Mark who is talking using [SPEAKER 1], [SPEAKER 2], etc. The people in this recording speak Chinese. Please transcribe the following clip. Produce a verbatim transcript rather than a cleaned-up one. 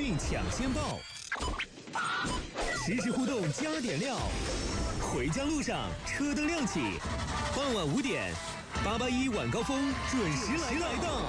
[SPEAKER 1] 讯抢先报，实时互动加点料。回家路上车灯亮起，傍晚五点，八八一晚高峰准时来到。